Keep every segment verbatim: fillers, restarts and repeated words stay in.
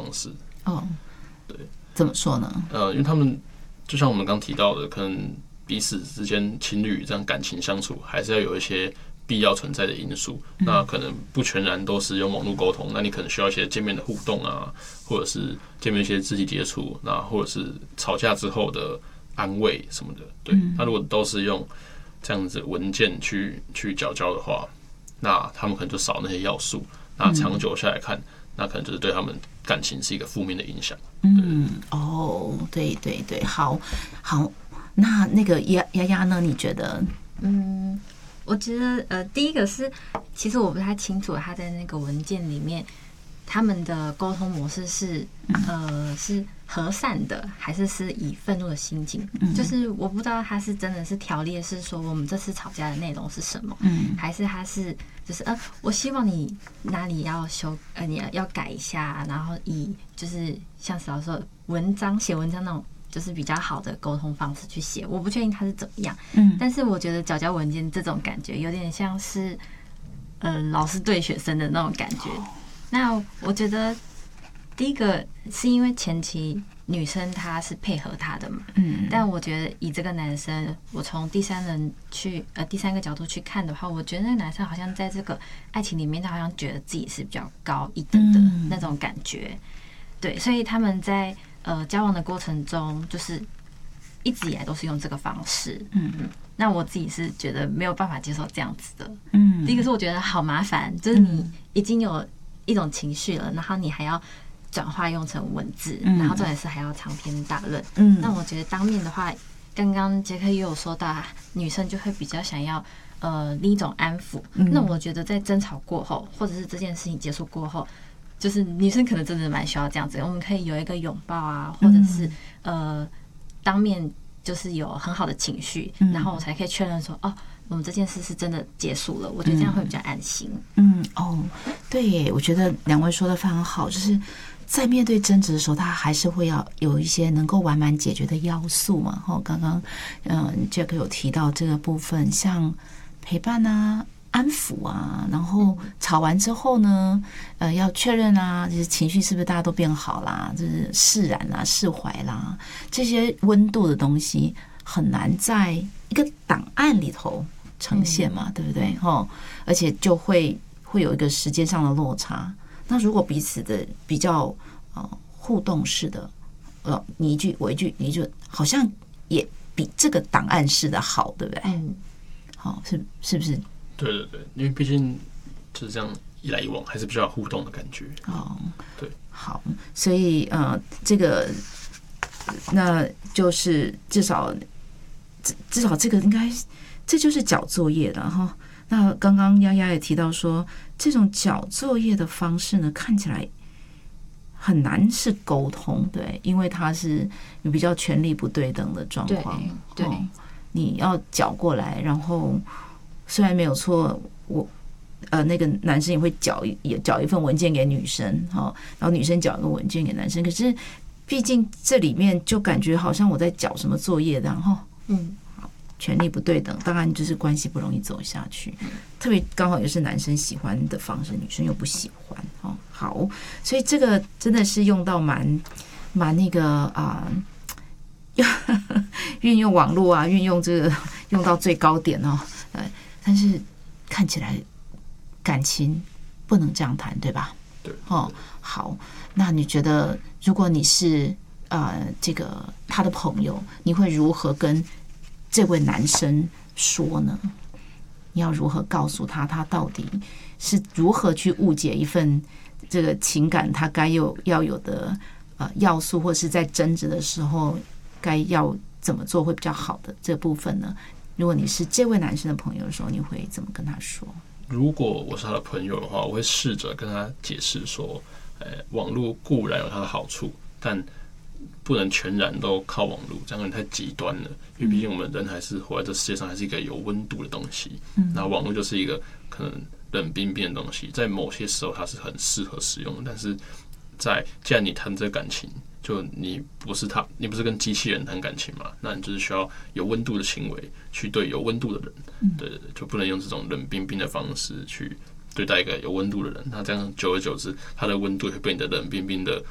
方式。 哦， 对， 怎么说呢？ 呃，因为他们就像我们刚提到的，可能彼此之间情侣这样感情相处，还是要有一些必要存在的因素。嗯、那可能不全然都是用网络沟通，那你可能需要一些见面的互动啊，或者是见面一些肢体接触，那或者是吵架之后的安慰什么的。对，嗯、那如果都是用这样子文件去去缴交的话，那他们可能就少那些要素。那长久下来看，嗯、那可能就是对他们感情是一个负面的影响。 嗯，哦，对对对，好，好，那那个丫丫丫呢？你觉得？ 嗯，我觉得呃，第一个是，其实我不太清楚他在那个文件里面，他们的沟通模式是呃是和善的，还是是以愤怒的心情？嗯、就是我不知道他是真的是条列是说我们这次吵架的内容是什么，嗯，还是他是就是呃，我希望你哪里要修呃你要要改一下，然后以就是像史老师说文章写文章那种。就是比较好的沟通方式去写，我不确定他是怎么样，嗯，但是我觉得缴交文件这种感觉有点像是，呃，老师对学生的那种感觉。那我觉得第一个是因为前期女生她是配合他的嘛，嗯，但我觉得以这个男生，我从第三人去呃第三个角度去看的话，我觉得那个男生好像在这个爱情里面，他好像觉得自己是比较高一等的那种感觉，对，所以他们在。呃，交往的过程中，就是一直以来都是用这个方式。嗯嗯，那我自己是觉得没有办法接受这样子的。嗯，第一个是我觉得好麻烦，就是你已经有一种情绪了，然后你还要转化用成文字，然后重点是还要长篇大论。嗯，那我觉得当面的话，刚刚杰克也有说到，女生就会比较想要呃另一种安抚。嗯、那我觉得在争吵过后，或者是这件事情结束过后。就是女生可能真的蛮需要这样子，我们可以有一个拥抱啊，或者是呃当面就是有很好的情绪，然后我才可以确认说哦，我们这件事是真的结束了。我觉得这样会比较安心。 嗯，哦，对耶，我觉得两位说的非常好，就是在面对争执的时候，他还是会要有一些能够完满解决的要素嘛。哈，刚刚嗯 Jack 有提到这个部分，像陪伴啊。安抚啊，然后吵完之后呢，呃，要确认啊，就是情绪是不是大家都变好啦，就是释然啦、释怀啦，这些温度的东西很难在一个档案里头呈现嘛，嗯、对不对？哈，而且就会会有一个时间上的落差。那如果彼此的比较呃互动式的，呃，你一句我一句，你一句，好像也比这个档案式的好，对不对？嗯，好，是是不是？ 对对对，因为毕竟就是这样一来一往，还是比较互动的感觉。 哦， 对， 好，所以呃，这个那就是至少至少这个应该这就是缴作业的哈。那刚刚丫丫也提到说，这种缴作业的方式呢，看起来很难是沟通，对，因为它是有比较权力不对等的状况。 对，对哦，你要缴过来，然后。虽然没有错，我呃那个男生也会缴也缴一份文件给女生，哈，然后女生缴一个文件给男生。可是毕竟这里面就感觉好像我在缴什么作业，然后嗯，权力不对等，当然就是关系不容易走下去。特别刚好也是男生喜欢的方式，女生又不喜欢，哦，好，所以这个真的是用到蛮蛮那个啊。运用网络啊，运用这个用到最高点哦，呃，但是看起来感情不能这样谈，对吧？ 对， 哦，好，那你觉得如果你是呃这个他的朋友，你会如何跟这位男生说呢？你要如何告诉他，他到底是如何去误解一份这个情感他该有要有的呃要素，或是在争执的时候该要怎么做会比较好的这部分呢？如果你是这位男生的朋友的时候，你会怎么跟他说？ 如果我是他的朋友的话，我会试着跟他解释说，呃，网络固然有它的好处，但不能全然都靠网络，这样有点太极端了。因为毕竟我们人还是活在这世界上，还是一个有温度的东西。嗯，那网络就是一个可能冷冰冰的东西，在某些时候它是很适合使用的，但是在既然你谈这个感情，就你不是他，你不是跟机器人谈感情嘛？那你就是需要有温度的行为去对有温度的人，对对对，就不能用这种冷冰冰的方式去对待一个有温度的人。那这样久而久之，他的温度会被你的冷冰冰的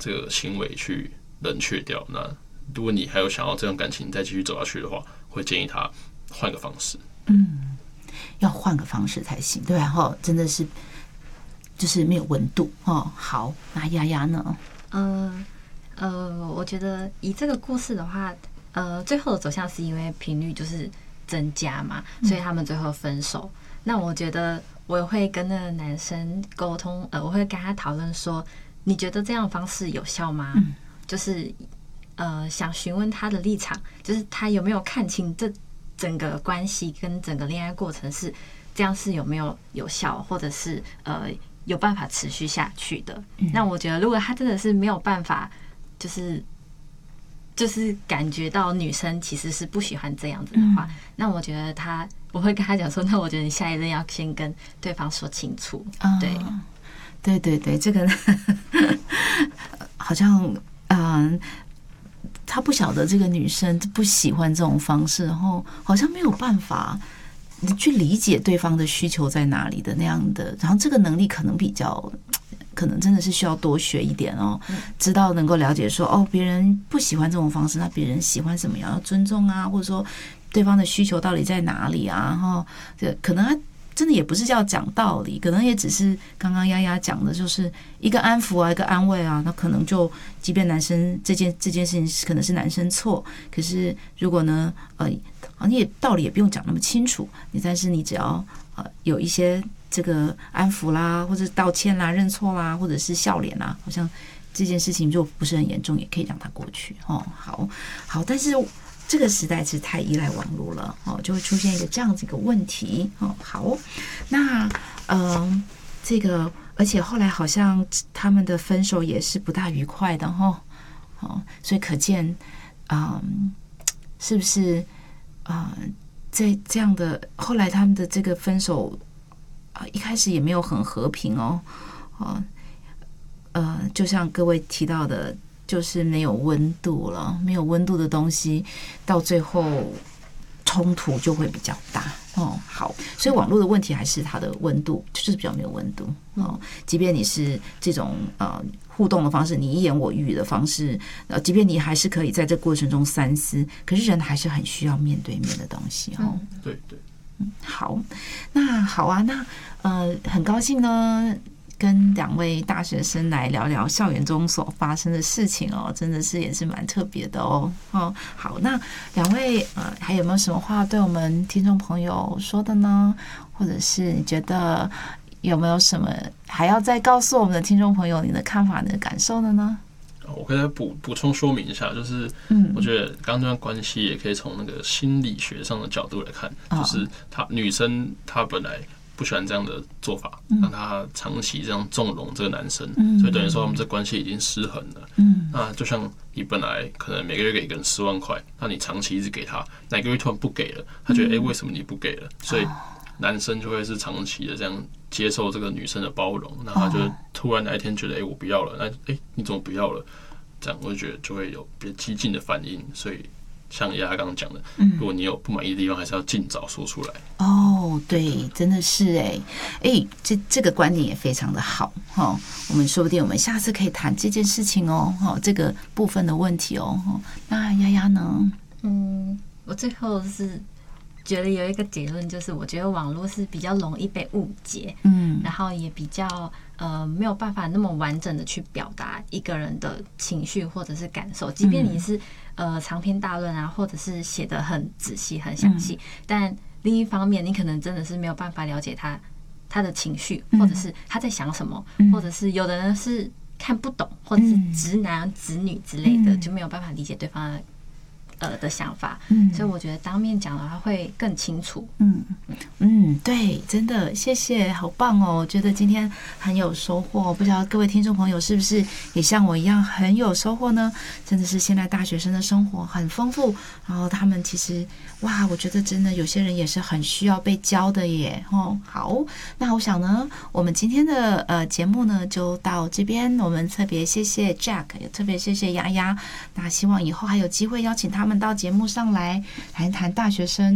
这个行为去冷却掉。那如果你还有想要这段感情再继续走下去的话，会建议他换个方式。 嗯，要换个方式才行，对吧？哈，真的是就是没有温度哦。好，那丫丫呢？ 呃呃，我觉得以这个故事的话，呃，最后的走向是因为频率就是增加嘛，所以他们最后分手。嗯、那我觉得我也会跟那个男生沟通，呃，我会跟他讨论说，你觉得这样的方式有效吗？嗯、就是呃，想询问他的立场，就是他有没有看清这整个关系跟整个恋爱过程是这样，是有没有有效，或者是呃有办法持续下去的。嗯、那我觉得，如果他真的是没有办法，就是就是感觉到女生其实是不喜欢这样子的话，嗯、那我觉得他，我会跟他讲说，那我觉得你下一任要先跟对方说清楚。哦、对， 对对对，这个好像嗯。他不晓得这个女生不喜欢这种方式，然后好像没有办法去理解对方的需求在哪里的那样的，然后这个能力可能比较，可能真的是需要多学一点哦，知道能够了解说哦，别人不喜欢这种方式，那别人喜欢什么样，要尊重啊，或者说对方的需求到底在哪里啊，然后这可能他真的也不是叫讲道理，可能也只是刚刚丫丫讲的，就是一个安抚啊，一个安慰啊。那可能就，即便男生这件这件事情可能是男生错，可是如果呢，呃，你也道理也不用讲那么清楚，你但是你只要呃有一些这个安抚啦，或者道歉啦、认错啦，或者是笑脸啦，好像这件事情就不是很严重，也可以让它过去哦。好，好，但是。这个时代是太依赖网络了哦，就会出现一个这样子一个问题哦。好，那嗯、呃，这个而且后来好像他们的分手也是不大愉快的哈哦，所以可见嗯、呃，是不是啊、呃，在这样的后来他们的这个分手啊、呃，一开始也没有很和平哦哦呃，就像各位提到的。就是没有温度了，没有温度的东西，到最后冲突就会比较大哦。好，所以网络的问题还是它的温度，就是比较没有温度哦。即便你是这种呃互动的方式，你一言我一语的方式，呃，即便你还是可以在这过程中三思，可是人还是很需要面对面的东西哦。 对对， 嗯，好，那好啊，那呃，很高兴呢。跟两位大学生来聊聊校园中所发生的事情哦，真的是也是蛮特别的哦。哦，好，那两位呃，还有没有什么话对我们听众朋友说的呢？或者是你觉得有没有什么还要再告诉我们的听众朋友你的看法、你的感受的呢？ 我可以再补补充说明一下，就是我觉得刚刚这段关系也可以从那个心理学上的角度来看，就是她女生她本来。不喜欢这样的做法，让他长期这样纵容这个男生，嗯、所以等于说他们这关系已经失衡了。嗯、那就像你本来可能每个月给一个人十万块，那你长期一直给他，哪个月突然不给了，他觉得哎、嗯欸、为什么你不给了？所以男生就会是长期的这样接受这个女生的包容，那他就突然哪一天觉得哎、欸、我不要了，那哎、欸、你怎么不要了？这样我就觉得就会有比较激进的反应，所以。像丫丫刚刚讲的，如果你有不满意的地方，还是要尽早说出来。 哦，对，真的是哎哎，这这个观点也非常的好哈、哦。我们说不定我们下次可以谈这件事情哦，哈、哦，这个部分的问题哦。那丫丫呢？ 嗯，我最后是觉得有一个结论，就是我觉得网络是比较容易被误解，嗯，然后也比较呃没有办法那么完整的去表达一个人的情绪或者是感受，即便你是。呃，长篇大论啊，或者是写得很仔细、很详细，嗯、但另一方面，你可能真的是没有办法了解他他的情绪，或者是他在想什么，嗯、或者是有的人是看不懂，或者是直男、直女之类的，嗯、就没有办法理解对方的呃的想法。嗯、所以我觉得当面讲的话会更清楚。 嗯嗯，对，真的，谢谢，好棒哦！我觉得今天很有收获，不知道各位听众朋友是不是也像我一样很有收获呢？真的是现在大学生的生活很丰富，然后他们其实哇，我觉得真的有些人也是很需要被教的耶。哦，好，那我想呢，我们今天的呃节目呢就到这边，我们特别谢谢 Jack， 也特别谢谢丫丫，那希望以后还有机会邀请他们到节目上来谈一谈大学生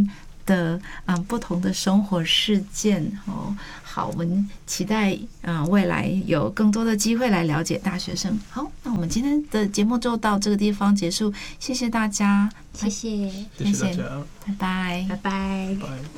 的嗯不同的生活事件哦。好，我们期待嗯、呃、未来有更多的机会来了解大学生。好，那我们今天的节目就到这个地方结束，谢谢大家， 谢谢， 谢谢大家， 拜拜， 拜拜。 拜。